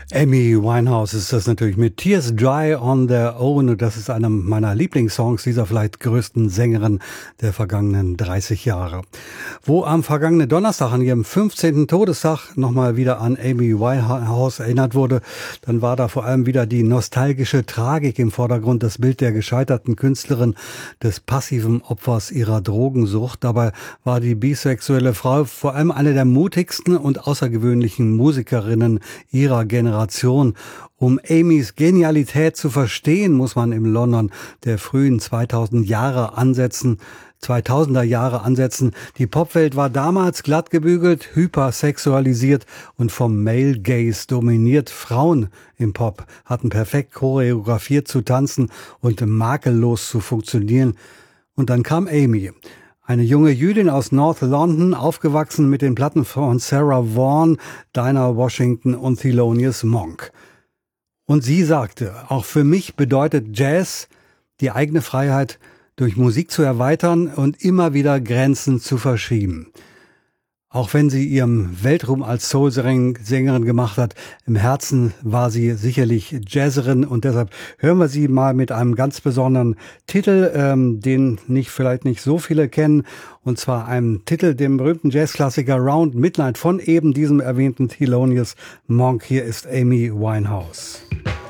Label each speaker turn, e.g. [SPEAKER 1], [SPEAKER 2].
[SPEAKER 1] Amy Winehouse ist das natürlich mit Tears Dry on Their Own. Und das ist einer meiner Lieblingssongs dieser vielleicht größten Sängerin der vergangenen 30 Jahre. Wo am vergangenen Donnerstag an ihrem 15. Todestag nochmal wieder an Amy Winehouse erinnert wurde, dann war da vor allem wieder die nostalgische Tragik im Vordergrund, das Bild der gescheiterten Künstlerin, des passiven Opfers ihrer Drogensucht. Dabei war die bisexuelle Frau vor allem eine der mutigsten und außergewöhnlichen Musikerinnen ihrer Generation. Um Amys Genialität zu verstehen, muss man im London der frühen 2000er Jahre ansetzen. Die Popwelt war damals glatt gebügelt, hypersexualisiert und vom Male Gaze dominiert. Frauen im Pop hatten perfekt choreografiert zu tanzen und makellos zu funktionieren. Und dann kam Amy. Eine junge Jüdin aus North London, aufgewachsen mit den Platten von Sarah Vaughan, Dinah Washington und Thelonious Monk. Und sie sagte, auch für mich bedeutet Jazz, die eigene Freiheit durch Musik zu erweitern und immer wieder Grenzen zu verschieben. Auch wenn sie ihrem Weltruhm als Soul-Sängerin gemacht hat, im Herzen war sie sicherlich Jazzerin und deshalb hören wir sie mal mit einem ganz besonderen Titel, den vielleicht nicht so viele kennen, und zwar einem Titel, dem berühmten Jazzklassiker Round Midnight von eben diesem erwähnten Thelonious Monk. Hier ist Amy Winehouse.